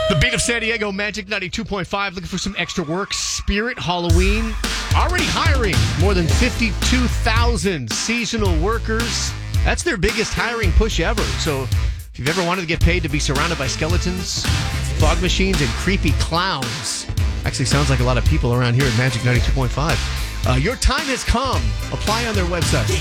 The beat of San Diego, Magic 92.5, looking for some extra work. Spirit Halloween, already hiring more than 52,000 seasonal workers. That's their biggest hiring push ever. So if you've ever wanted to get paid to be surrounded by skeletons, fog machines, and creepy clowns, actually sounds like a lot of people around here at Magic 92.5. Your time has come. Apply on their website.